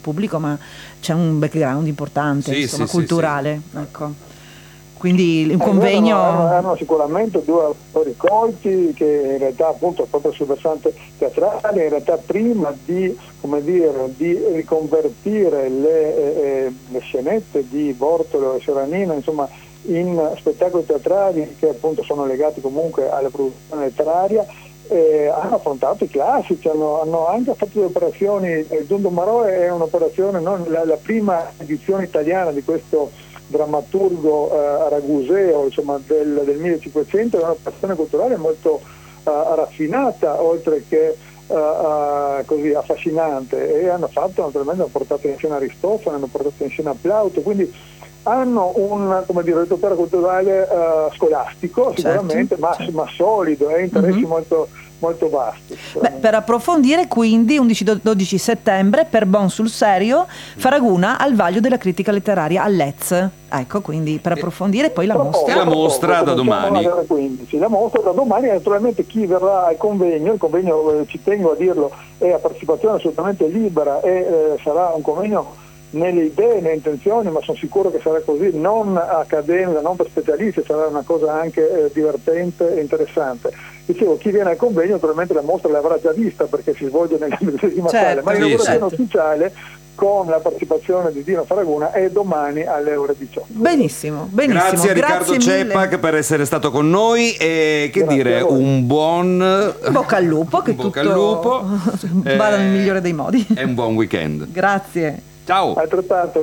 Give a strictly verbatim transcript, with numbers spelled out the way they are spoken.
pubblico, ma c'è un background importante, Sì, insomma, sì, sì, culturale. sì. Ecco. Quindi un Eh, convegno... erano, erano sicuramente due autori colti che in realtà appunto proprio sul versante teatrale, in realtà prima di, come dire, di riconvertire le, eh, le scenette di Bortolo e Soranino, insomma, in spettacoli teatrali che appunto sono legati comunque alla produzione letteraria, eh, hanno affrontato i classici, hanno, hanno anche fatto delle operazioni. eh, Giundo Marò è un'operazione, non, la, la prima edizione italiana di questo drammaturgo eh, raguseo, insomma, del, del millecinquecento, è un'operazione culturale molto eh, raffinata, oltre che eh, eh, così affascinante, e hanno fatto naturalmente, hanno portato in scena Aristofane, hanno portato in scena Plauto, quindi hanno un, come dire, repertorio culturale uh, scolastico, sicuramente, certo, ma, certo. ma solido, e eh, interessi Mm-hmm. molto, molto vasti. Beh, per approfondire, quindi undici dodici settembre per Bon sul Serio, Faraguna al Vaglio della Critica Letteraria a Lez. Ecco, quindi per approfondire poi la mostra. E la mostra da domani. quindici. La mostra da domani, naturalmente chi verrà al convegno, il convegno, eh, ci tengo a dirlo, è a partecipazione assolutamente libera, e eh, sarà un convegno nelle idee, nelle intenzioni, ma sono sicuro che sarà così, non accademica, non per specialisti, sarà una cosa anche eh, divertente e interessante. Dicevo, chi viene al convegno naturalmente la mostra l'avrà già vista perché si svolge nella medesima certo, sala, ma sì, l'inaugurazione certo. ufficiale con la partecipazione di Dino Faraguna è domani alle ore diciotto. Benissimo, benissimo. Grazie a Riccardo Grazie mille. Cepac per essere stato con noi, e che Grazie dire, a voi. un buon In bocca al lupo, che in bocca tutto al lupo. vada nel Eh, migliore dei modi. e un buon weekend. Grazie. Ciao. Altrettanto.